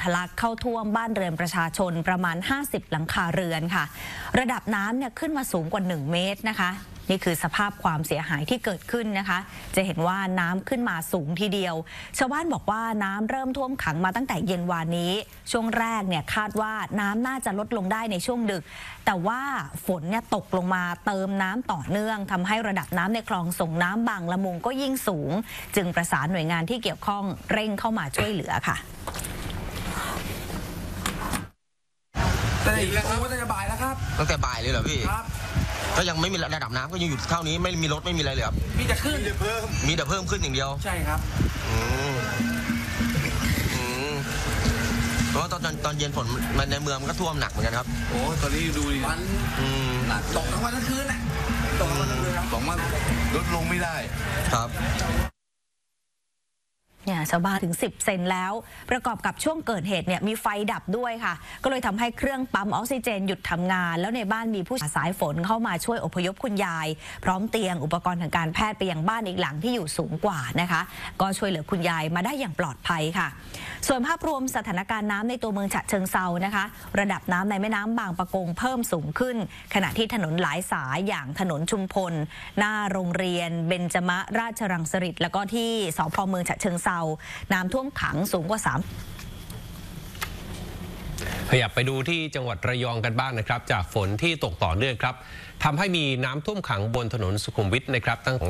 ลักเข้าท่วมบ้านเรือนประชาชนประมาณ50หลังคาเรือนค่ะระดับน้ำเนี่ยขึ้นมาสูงกว่า1 เมตรนะคะนี่คือสภาพความเสียหายที่เกิดขึ้นนะคะจะเห็นว่าน้ำขึ้นมาสูงทีเดียวชาวบ้านบอกว่าน้ำเริ่มท่วมขังมาตั้งแต่เย็นวานนี้ช่วงแรกเนี่ยคาดว่าน้ำน่าจะลดลงได้ในช่วงดึกแต่ว่าฝนเนี่ยตกลงมาเติมน้ำต่อเนื่องทำให้ระดับน้ำในคลองส่งน้ำบางละมุงก็ยิ่งสูงจึงประสานหน่วยงานที่เกี่ยวข้องเร่งเข้ามาช่วยเหลือค่ะแต่อีกแล้วครับตั้งแต่บ่ายแล้วครับตั้งแต่บ่ายเลยเหรอพี่ครับก็ยังไม่มีระดับน้ำก็ยังอยู่เท่านี้ไม่มีรถไม่มีอะไรเลยครับมีแต่ขึ้นมีแต่เพิ่มขึ้นอย่างเดียวใช่ครับเพราะว่าตอนเย็นฝนมันในเมืองมันก็ท่วมหนักเหมือนกันครับโอ้ตอนนี้ดูดิวันหนักตกทั้งวันทั้งคืนน่ะตกทั้งวันทั้งคืนครับ2 วันลดลงไม่ได้ครับเนี่ยชาวบ้านถึง10 เซนแล้วประกอบกับช่วงเกิดเหตุเนี่ยมีไฟดับด้วยค่ะก็เลยทำให้เครื่องปั๊มออกซิเจนหยุดทำงานแล้วในบ้านมีผู้สายฝนเข้ามาช่วยอพยพคุณยายพร้อมเตียงอุปกรณ์ทางการแพทย์ไปยังบ้านอีกหลังที่อยู่สูงกว่านะคะก็ช่วยเหลือคุณยายมาได้อย่างปลอดภัยค่ะส่วนภาพรวมสถานการณ์น้ำในตัวเมืองฉะเชิงเซานะคะระดับน้ำในแม่น้ำบางปะกงเพิ่มสูงขึ้นขณะที่ถนนหลายสายอย่างถนนชุมพลหน้าโรงเรียนเบญจมราชรังสฤษฎ์แล้วก็ที่สภ.เมืองฉะเชิงเซาน้ำท่วมขังสูงกว่าขยับไปดูที่จังหวัดระยองกันบ้างนะครับจากฝนที่ตกต่อเนื่องครับทำให้มีน้ำท่วมขังบนถนนสุขุมวิทนะครับตั้ง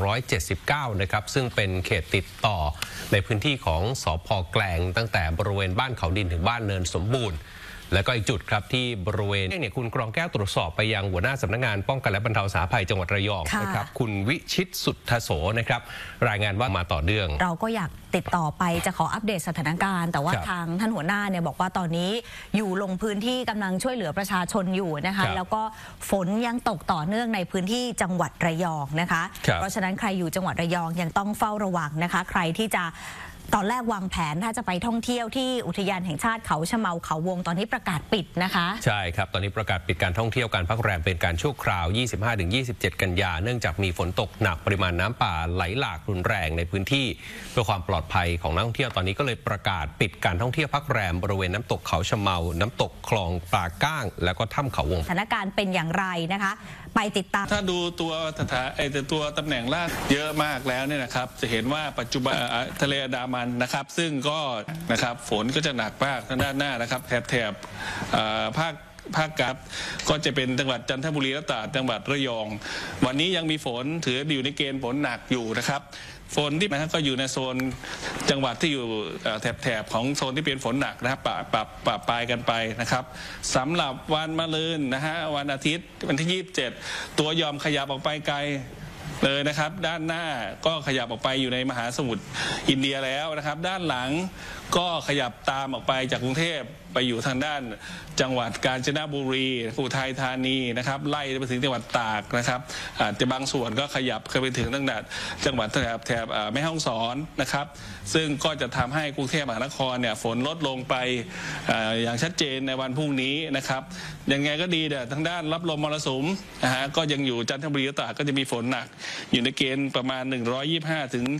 179นะครับซึ่งเป็นเขตติดต่อในพื้นที่ของสภ.แกลงตั้งแต่บริเวณบ้านเขาดินถึงบ้านเนินสมบูรณ์และก็อีกจุดครับที่บริเวณเนี่ยคุณกรองแก้วตรวจสอบไปยังหัวหน้าสำนักงานป้องกันและบรรเทาสาธารณภัยจังหวัดระยองนะครับคุณวิชิตสุทธโสนะครับรายงานว่ามาต่อเนื่องเราก็อยากติดต่อไปจะขออัปเดตสถานการณ์แต่ว่าทางท่านหัวหน้าเนี่ยบอกว่าตอนนี้อยู่ลงพื้นที่กำลังช่วยเหลือประชาชนอยู่นะคะแล้วก็ฝนยังตกต่อเนื่องในพื้นที่จังหวัดระยองนะคะเพราะฉะนั้นใครอยู่จังหวัดระยองยังต้องเฝ้าระวังนะคะใครที่จะตอนแรกวางแผนถ้าจะไปท่องเที่ยวที่อุทยานแห่งชาติเขาชะเมาเขาวงตอนนี้ประกาศปิดนะคะใช่ครับตอนนี้ประกาศปิดการท่องเที่ยวการพักแรมเป็นการชั่วคราว 25-27 กันยาเนื่องจากมีฝนตกหนักปริมาณน้ำป่าไหลหลากรุนแรงในพื้นที่เพื่อความปลอดภัยของนักท่องเที่ยวตอนนี้ก็เลยประกาศปิดการท่องเที่ยวพักแรมบริเวณน้ำตกเขาชะเมาน้ำตกคลองปลาก้างแล้วก็ถ้ำเขาวงสถานการณ์เป็นอย่างไรนะคะไปติดตามถ้าดูตัวตัวตำแหน่งลาดเยอะมากแล้วเนี่ยนะครับจะเห็นว่าปัจจุบันทะเลอันดามันนะครับซึ่งก็นะครับฝนก็จะหนักมากทางด้านหน้านะครับแถบภาคกลางก็จะเป็นจังหวัดจันทบุรีและตราดจังหวัดระยองวันนี้ยังมีฝนถืออยู่ในเกณฑ์ฝนหนักอยู่นะครับฝนที่นะครับก็อยู่ในโซนจังหวัดที่อยู่แถบของโซนที่เป็นฝนหนักนะครับปะปลายกันไปนะครับสำหรับวันมะรืนนะฮะวันอาทิตย์วันที่27ตัวยอมขยับออกไปไกลเลยนะครับด้านหน้าก็ขยับออกไปอยู่ในมหาสมุทรอินเดียแล้วนะครับด้านหลังก็ขยับตามออกไปจากกรุงเทพไปอยู่ทางด้านจังหวัดกาญจนบุรีอุทัยธานีนะครับไล่ไปถึงจังหวัดตากนะครับอาจจะบางส่วนก็ขยับไปถึงตั้งแต่จังหวัดแถบแม่ฮ่องสอนนะครับซึ่งก็จะทำให้กรุงเทพมหานครเนี่ยฝนลดลงไปอย่างชัดเจนในวันพรุ่งนี้นะครับยังไงก็ดีแต่ทางด้านรับลมมรสุมนะฮะก็ยังอยู่จันทบุรีตากก็จะมีฝนหนักอยู่ในเกณฑ์ประมาณ125 ถึง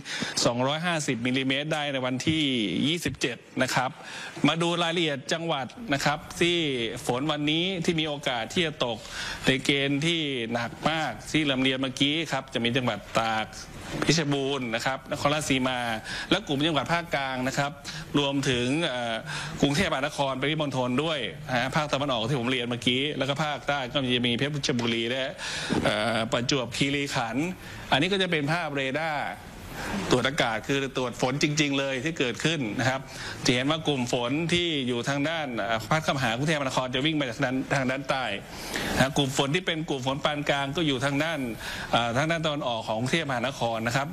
250 มิลลิเมตรได้ในวันที่27นะครับมาดูรายละเอียดจังหวัดนะครับที่ฝนวันนี้ที่มีโอกาสที่จะตกในเกณฑ์ที่หนักมากที่ลำเลียงเมื่อกี้ครับจะมีจังหวัดตากเพชรบูรณ์นะครับนครราชสีมาและกลุ่มจังหวัดภาคกลางนะครับรวมถึงกรุงเทพมหานครปริมณฑลด้วยภาคตะวันออกที่ผมเรียนเมื่อกี้แล้วก็ภาคใต้ก็จะมีเพชรบุรีและประจวบคีรีขันธ์อันนี้ก็จะเป็นภาพเรดาร์ตรวจอากาศคือตรวจฝนจริงๆเลยที่เกิดขึ้นนะครับจะเห็นว่ากลุ่มฝนที่อยู่ทางด้านพัดเข้ามาหากรุงเทพมหานครจะวิ่งมาจากทางด้านใต้กลุ่มฝนที่เป็นกลุ่มฝนปานกลางก็อยู่ทางด้านตะวันออกของกรุงเทพมหานครนะครับ